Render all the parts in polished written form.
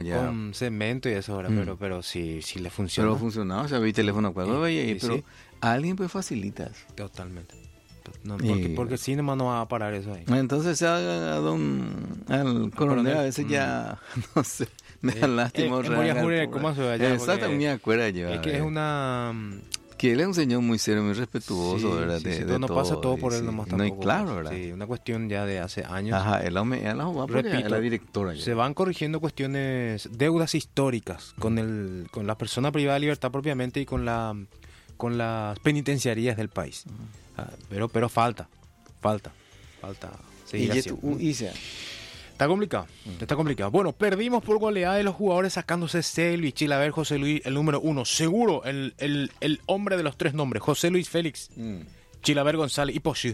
ya. con cemento y eso, ¿verdad? Pero sí le funciona. Pero funcionaba, o sea, vi teléfono cuando veía ahí, pero sí. alguien pues facilita eso. Totalmente. No, porque sí nomás no va a parar eso ahí. Entonces al coronel a veces ya, no sé, me da lástima. ¿Cómo se ve allá? Exacto, me acuerdo yo. Es que es una... Que él es un señor muy serio, muy respetuoso, ¿verdad? Sí, de no todo, pasa todo por él nomás tampoco. No, claro, ¿verdad? Sí, una cuestión ya de hace años. Ajá, él es la directora. Se van corrigiendo cuestiones, deudas históricas con la persona privada de libertad propiamente y con las penitenciarías del país. Pero falta seguir haciendo. Está complicado. Bueno, perdimos por goleada de los jugadores sacándose selfie. Chilaver, José Luis, el número 1. Seguro, el hombre de los 3 nombres. José Luis Félix. Chilaver González y Posid.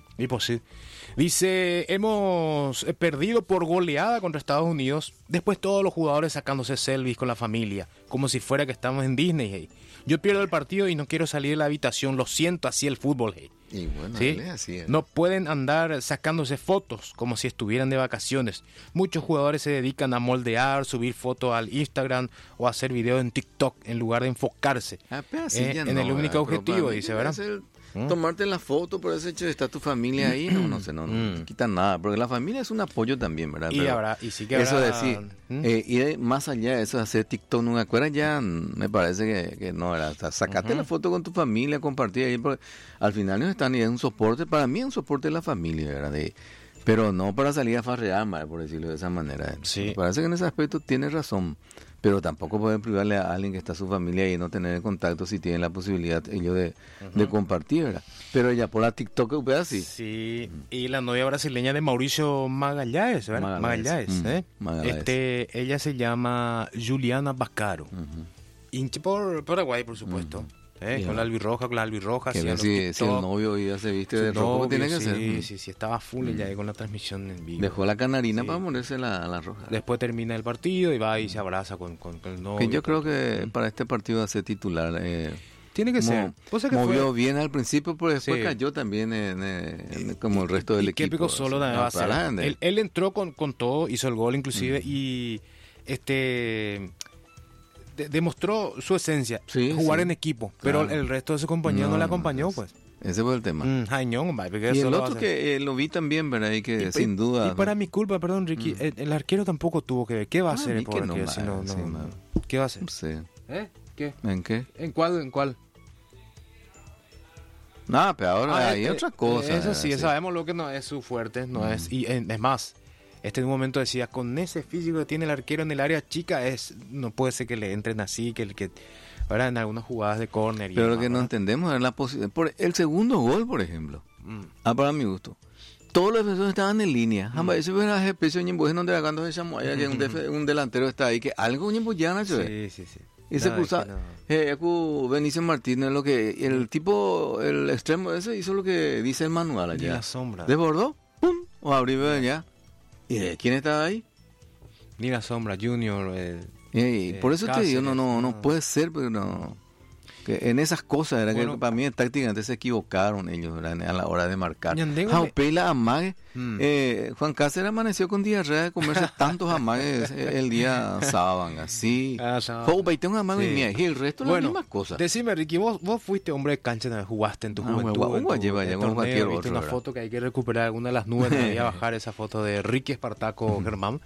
Dice, hemos perdido por goleada contra Estados Unidos. Después todos los jugadores sacándose selfies con la familia. Como si fuera que estamos en Disney, hey. Yo pierdo el partido y no quiero salir de la habitación. Lo siento, así el fútbol, hey. Y bueno, ¿Sí? así es. No pueden andar sacándose fotos como si estuvieran de vacaciones. Muchos jugadores se dedican a moldear, subir fotos al Instagram o hacer videos en TikTok en lugar de enfocarse en el único objetivo, dice, ¿verdad? Tomarte la foto por ese hecho de estar tu familia ahí, no quita nada, porque la familia es un apoyo también, ¿verdad? Y sí que habrá... Eso de decir, ir más allá de eso, hacer TikTok, no me acuerdo, ya me parece que no, ¿verdad? O sea, sacate la foto con tu familia, compartir ahí, porque al final no están, y es un soporte, para mí es un soporte de la familia, ¿verdad? Pero no para salir a farrear, por decirlo de esa manera. Sí. Me parece que en ese aspecto tiene razón. Pero tampoco pueden privarle a alguien que está su familia y no tener contacto si tienen la posibilidad ellos de compartir, ¿verdad? Pero ya por la TikTok, ¿verdad? Sí, y la novia brasileña de Mauricio Magalhães, ¿verdad? Magalhães. Ella se llama Juliana Baccaro. Hincha por Paraguay, por supuesto. Con la albirroja. Que ver si el novio ya se viste de rojo, tiene que ser. Sí, estaba full ya con la transmisión en vivo. Dejó la canarina para ponerse la roja. Después termina el partido y va y se abraza con el novio. Que yo creo que para este partido va a ser titular. Tiene que ser. Movió bien al principio, pero después cayó también como el resto del equipo. Qué pico solo también va a ser. Él entró con todo, hizo el gol inclusive y demostró su esencia, jugar en equipo, pero el resto de su compañero no le acompañó, pues. Ese fue el tema. Y el otro que lo vi también, ¿verdad? Y que sin duda... Y para mi culpa, perdón, Ricky, el arquero tampoco tuvo que ver. ¿Qué va a hacer el pobre arquero? ¿Qué va a hacer? No sé. ¿Qué? ¿En qué? ¿En cuál? No, pero ahora hay otra cosa. Eso sí, sabemos lo que no es su fuerte, no es. Y es más, en un momento decía, con ese físico que tiene el arquero en el área chica, no puede ser que le entren así, que ahora en algunas jugadas de córner. Pero lo que no entendemos es la posibilidad. Por el segundo gol, por ejemplo, para mi gusto, todos los defensores estaban en línea. Eso era el especie de un delantero está ahí, que algo ya sí. Y se puso Benicio Martínez, lo que el extremo ese hizo lo que dice el manual allá. Y la sombra. Desbordó, pum, o abrió allá. ¿Y quién estaba ahí? Ni la sombra, Junior. Por eso te digo, no puede ser, pero no. Que en esas cosas, era que para mí tácticamente se equivocaron ellos, ¿verdad? A la hora de marcar. Jaupela amague. Juan Cáceres amaneció con diarrea de comerse tantos amagues el día sábado, así. Tengo un amague mía, y el resto las mismas cosas. Decime, Ricky, vos fuiste hombre de cancha, jugaste en tu juventud. Viste una foto que hay que recuperar alguna de las nubes, voy a bajar esa foto de Ricky Espartaco Germán.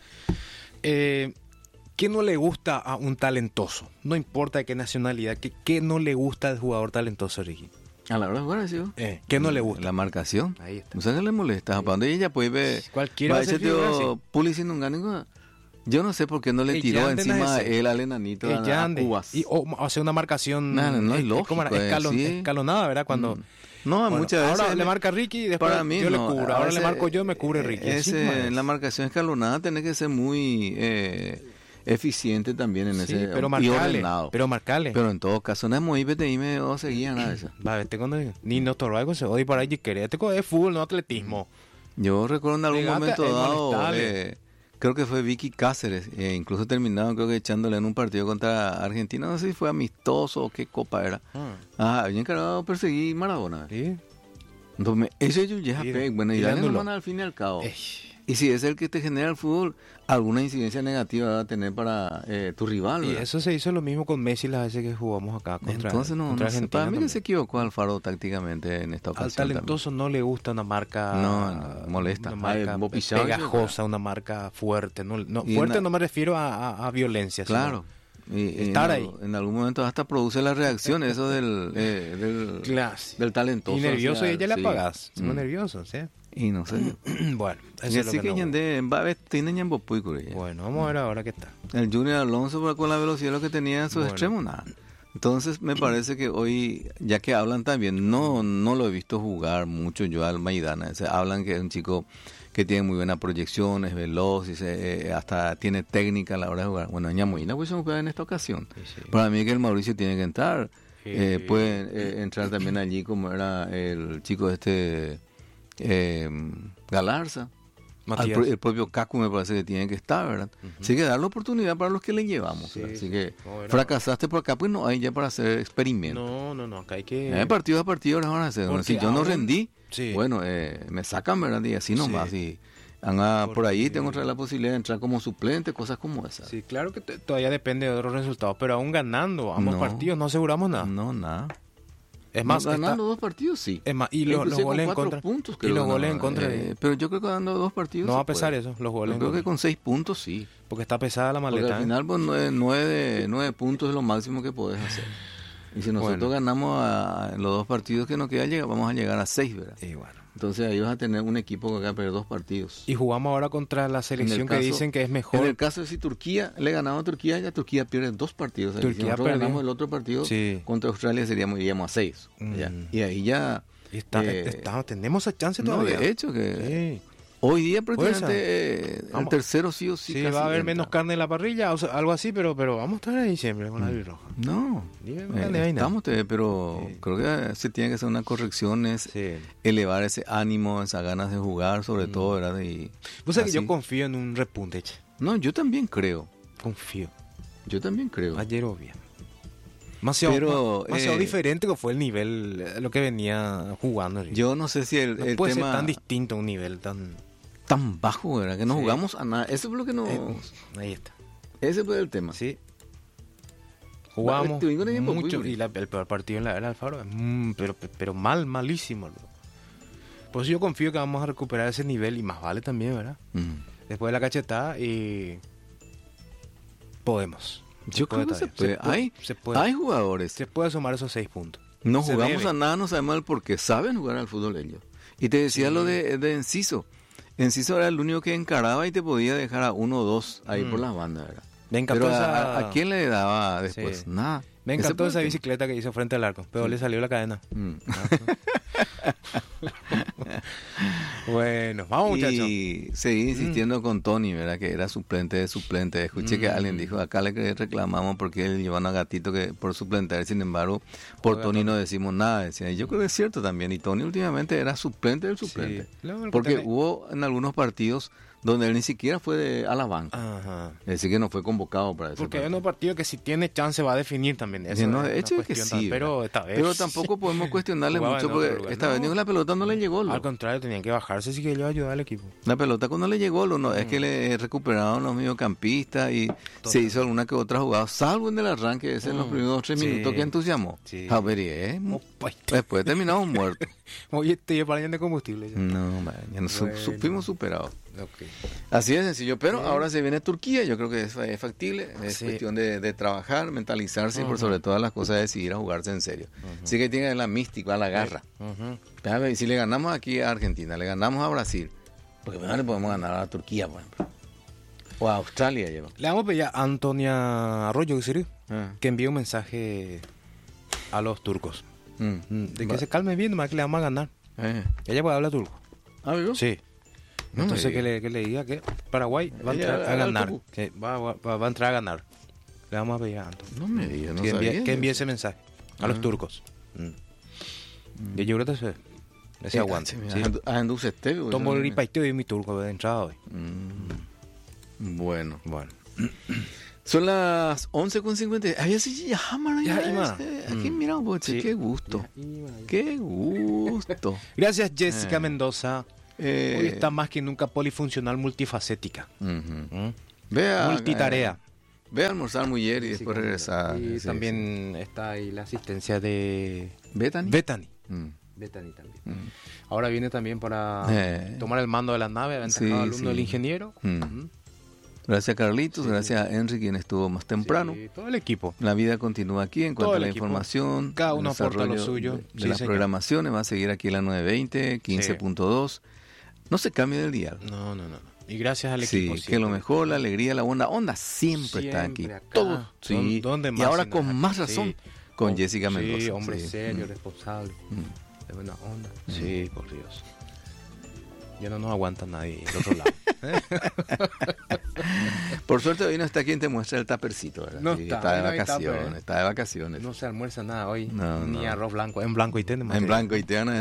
¿Qué no le gusta a un talentoso? No importa de qué nacionalidad, ¿qué no le gusta al jugador talentoso, Ricky? A la hora de jugar, ¿sí? ¿Qué no le gusta? La marcación. Ahí está. ¿No sabes qué le molesta? ¿Para dónde ella puede ver? Cualquiera va a ser figura, sí. Pulisin un gano. Yo no sé por qué no le tiró encima a él al enanito a Cubas. O hacer una marcación no es lógico, escalonada, ¿verdad? Cuando... muchas veces ahora le marca Ricky y después para mí yo le cubro. Ahora le marco yo, me cubre Ricky. En la marcación escalonada tiene que ser muy... eficiente también en ese pero marcale. Pero en todo caso no es muy PTI no seguía nada de eso. Ni no torba con se odia para allí querer es fútbol, no atletismo. Yo recuerdo en algún momento dado creo que fue Vicky Cáceres, incluso terminaron creo que echándole en un partido contra Argentina, no sé si fue amistoso o qué copa era. Había encargado de perseguir Maradona. ¿Sí? Entonces ese yo ya bueno, y dale nomás al fin y al cabo. Y si es el que te genera el fútbol, alguna incidencia negativa va a tener para tu rival, ¿verdad? Y eso se hizo lo mismo con Messi las veces que jugamos acá contra Entonces contra Argentina. Para mí que se equivocó Alfaro tácticamente en esta ocasión. Al talentoso también. No le gusta una marca... No, molesta. Una marca pegajosa, una marca fuerte. Fuerte no me refiero a violencia. Claro. Y estar ahí. En algún momento hasta produce la reacción, eso del talentoso. Y nervioso, y ella le apagás. Somos nerviosos, ¿sí? Y no sé. Bueno, eso es lo que Bueno, vamos a ver ahora qué está. El Junior Alonso con la velocidad lo que tenía en sus extremos, nada. Entonces me parece que hoy, ya que hablan también, no lo he visto jugar mucho yo al Maidana. Hablan que es un chico que tiene muy buena proyección, es veloz, y hasta tiene técnica a la hora de jugar. Bueno, Ñamoina pues se juega en esta ocasión. Sí. Para mí que el Mauricio tiene que entrar. Puede entrar también allí como era el chico Galarza. El propio Cacu me parece que tiene que estar, ¿verdad? Así que dar la oportunidad para los que le llevamos. Sí. Así que fracasaste por acá, pues no hay ya para hacer experimentos. No, acá hay que... partido a partido las van a hacer. Bueno, si yo no rendí, bueno, me sacan, ¿verdad? Y así nomás. Y por ahí tengo otra la posibilidad de entrar como suplente, cosas como esas. Sí, claro que todavía depende de otros resultados, pero aún ganando ambos partidos no aseguramos nada. No, nada. Es más, ganando 2 partidos, sí. Es más, y los goles en contra. Puntos, y los goles en contra. Pero yo creo que ganando 2 partidos. No va a pesar eso, los goles. Yo creo que con 6 puntos sí. Porque está pesada la maleta. Porque al final, pues 9 puntos es lo máximo que podés hacer. Y si nosotros ganamos en los 2 partidos que nos queda, vamos a llegar a 6, ¿verdad? Y bueno. Entonces ahí vas a tener un equipo que va a perder 2 partidos. Y jugamos ahora contra la selección que dicen que es mejor. En el caso de si Turquía le ganamos a Turquía, ya Turquía pierde 2 partidos. Si nosotros ganamos el otro partido contra Australia, iríamos a 6. Y ahí ya... tenemos esa chance todavía. De hecho que... Hoy día prácticamente el tercero sí o sí. Sí, va a haber menos carne en la parrilla, o sea, algo así, pero vamos a estar ahí siempre con la albirroja. No, estamos, pero creo que se tiene que hacer una corrección, es elevar ese ánimo, esas ganas de jugar, sobre todo, ¿verdad? Vos sabés que yo confío en un repunte. No, yo también creo. Confío. Yo también creo. Ayer o bien. Demasiado diferente que fue el nivel, lo que venía jugando. Yo no sé si el puede tema... ser tan distinto, un nivel tan bajo, ¿verdad? Que no jugamos a nada. Eso es lo que no... ahí está. Ese fue el tema. Sí. Jugamos mucho y el peor partido en la era Alfaro, pero malísimo. Por eso yo confío que vamos a recuperar ese nivel y más vale también, ¿verdad? Después de la cachetada y podemos. Yo creo que se puede. Hay jugadores. Se puede sumar esos 6 puntos. No jugamos a nada, no sabemos el por qué. Saben jugar al fútbol ellos. Y te decía lo de Enciso. Enciso era el único que encaraba y te podía dejar a 1 o 2 ahí por las bandas, ¿verdad? Pero ¿a quién le daba después? Nada. Me encantó esa bicicleta que hizo frente al arco, pero le salió la cadena. Bueno, vamos muchachos. Y seguí insistiendo con Tony, ¿verdad? Que era suplente de suplente. Escuché que alguien dijo, acá le reclamamos porque él lleva a Gatito que por suplentar. Sin embargo, por Tony no decimos nada. Decía. Y yo creo que es cierto también. Y Tony últimamente era suplente del suplente. Sí. Porque hubo en algunos partidos donde él ni siquiera fue a la banca. Ajá. Es decir, que no fue convocado para eso. Porque hay unos partidos que si tiene chance va a definir también. Eso no, de hecho es que sí. Pero esta vez... Pero tampoco podemos cuestionarle mucho porque esta vez la pelota no le llegó. Al contrario, tenían que bajarse si quería ayudar al equipo. La pelota cuando le llegó, es que le recuperaron los mediocampistas y se hizo alguna que otra jugada, salvo en el arranque ese en los primeros 3 minutos que entusiasmó. Sí. Después terminamos muertos. Oye, te para de combustible. No, ya nos fuimos superados. Okay. Así de sencillo, pero ahora se viene Turquía, yo creo que es factible, es cuestión de trabajar, mentalizarse y por sobre todas las cosas decidir a jugarse en serio. Así que tiene la mística, la garra. Si le ganamos aquí a Argentina, le ganamos a Brasil, porque no le podemos ganar a Turquía, por ejemplo, o a Australia. Le vamos a pedir a Antonia Arroyo que envíe un mensaje a los turcos de que se calmen bien, nomás que le vamos a ganar. Ella puede hablar turco. ¿Ah, vivo? Sí. Entonces que le diga que Paraguay va a entrar a ganar. Que va a entrar a ganar. Le vamos a pedir a Antonio. No me digas, no que envíe ese mensaje a los turcos. Y yo creo que ese aguante. Tomo el ripaiteo y mi turco de entrada hoy. Bueno. Son las 11:50. Había sí ya aquí miramos, qué gusto. Qué gusto. Gracias, Jessica Mendoza. Hoy está más que nunca polifuncional, multifacética. Multitarea. Ve a almorzar mujer y después regresar. Y también está ahí la asistencia de Bethany. Bethany también. Ahora viene también para tomar el mando de la nave, aventajado alumno del ingeniero. Gracias a Carlitos, gracias a Henry, quien estuvo más temprano. Todo el equipo. La vida continúa aquí en cuanto a la información. Cada uno aporta lo suyo. De las programaciones, va a seguir aquí la 920, 15.2. No se cambia del dial. No. Y gracias al equipo. Sí, que lo mejor, la alegría, la buena onda siempre está aquí. Todo. Sí. ¿Dónde más? Y ahora con más razón con Jessica Mendoza. Sí, hombre serio, responsable, de buena onda. Sí, por Dios. Ya no nos aguanta nadie del otro lado. Por suerte hoy no está quien te muestra el tapercito, ¿verdad? No sí, está de vacaciones. No se almuerza nada hoy, ni arroz blanco, en blanco y té. En blanco y té.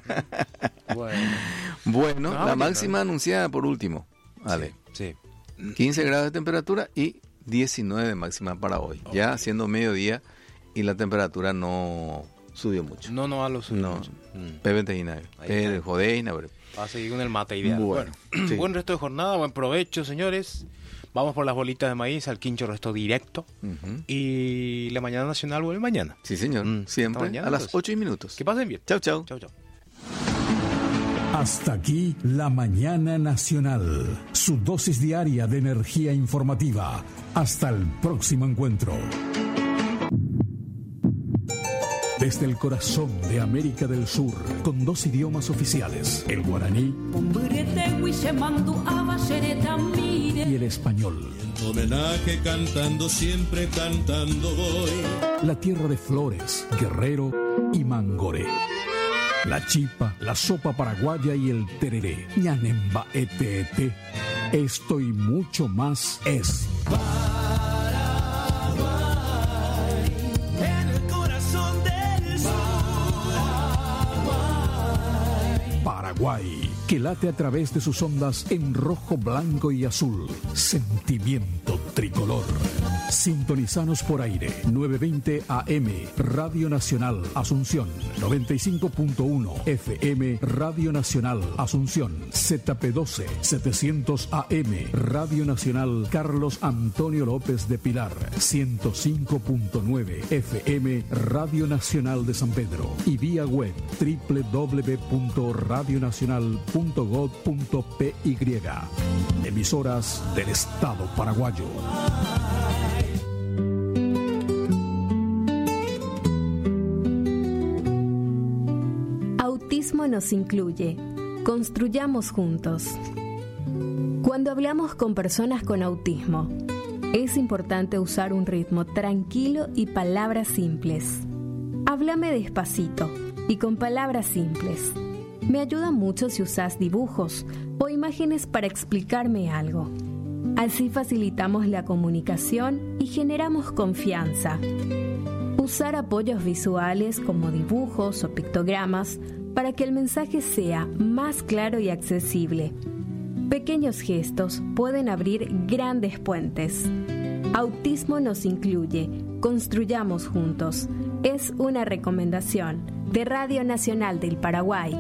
Bueno, la máxima anunciada por último, vale. Sí. 15 grados de temperatura y 19 de máxima para hoy. Okay. Ya siendo mediodía y la temperatura no subió mucho. No a lo subió. Pero jodeina, pero va a seguir con el mate ideal. Bueno, buen resto de jornada, buen provecho, señores. Vamos por las bolitas de maíz al Quincho Resto directo. Y la Mañana Nacional vuelve mañana. Sí, señor. Siempre mañana, a las 8:00. Que pasen bien. Chau. Hasta aquí la Mañana Nacional. Su dosis diaria de energía informativa. Hasta el próximo encuentro. Desde el corazón de América del Sur, con 2 idiomas oficiales, el guaraní y el español. Homenaje cantando, siempre cantando voy. La tierra de Flores, Guerrero y Mangoré. La chipa, la sopa paraguaya y el tereré. Ñanemba ete. Esto y mucho más es Paraguay, que late a través de sus ondas en rojo, blanco y azul. Sentimiento tricolor. Sintonizanos por aire. 920 AM, Radio Nacional Asunción. 95.1 FM, Radio Nacional Asunción. ZP12, 700 AM, Radio Nacional Carlos Antonio López de Pilar. 105.9 FM, Radio Nacional de San Pedro. Y vía web www.radionacional.gov.py. Emisoras del Estado paraguayo. Autismo nos incluye. Construyamos juntos. Cuando hablamos con personas con autismo, es importante usar un ritmo tranquilo y palabras simples. Háblame despacito y con palabras simples. Me ayuda mucho si usas dibujos o imágenes para explicarme algo. Así facilitamos la comunicación y generamos confianza. Usar apoyos visuales como dibujos o pictogramas para que el mensaje sea más claro y accesible. Pequeños gestos pueden abrir grandes puentes. Autismo nos incluye. Construyamos juntos. Es una recomendación de Radio Nacional del Paraguay.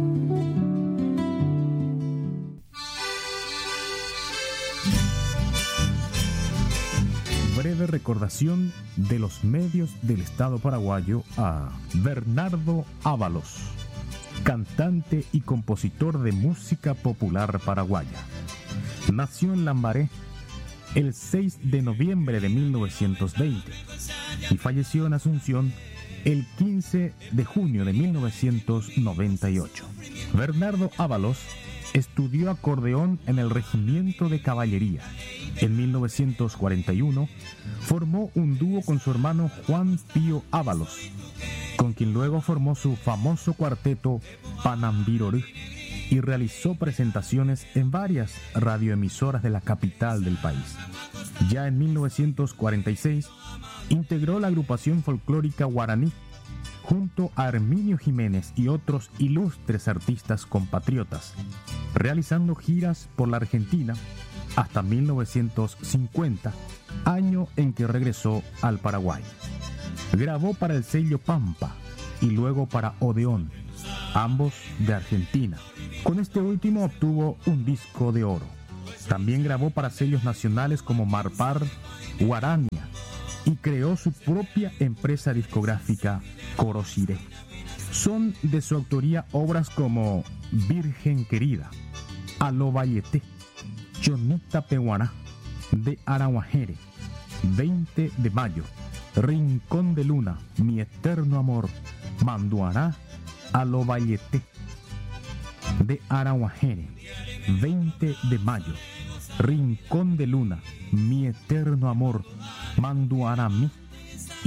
Breve recordación de los medios del Estado paraguayo a Bernardo Ábalos, cantante y compositor de música popular paraguaya. Nació en Lambaré el 6 de noviembre de 1920 y falleció en Asunción el 15 de junio de 1998. Bernardo Ábalos estudió acordeón en el Regimiento de Caballería. En 1941 formó un dúo con su hermano Juan Pío Ábalos, con quien luego formó su famoso cuarteto Panambirorú y realizó presentaciones en varias radioemisoras de la capital del país. Ya en 1946 integró la agrupación folclórica guaraní junto a Herminio Jiménez y otros ilustres artistas compatriotas, realizando giras por la Argentina hasta 1950, año en que regresó al Paraguay. Grabó para el sello Pampa y luego para Odeón, ambos de Argentina, Con este último obtuvo un disco de oro. También grabó para sellos nacionales como Marpar, Guarania, y creó su propia empresa discográfica, Corosiré. Son de su autoría obras como Virgen Querida, Alobayete, Chonita Pehuaná, de Araguajere, 20 de mayo, Rincón de Luna, Mi Eterno Amor, Manduará, Alobayete, de Araguajere, 20 de mayo, Rincón de Luna, Mi Eterno Amor, Manduará Mi.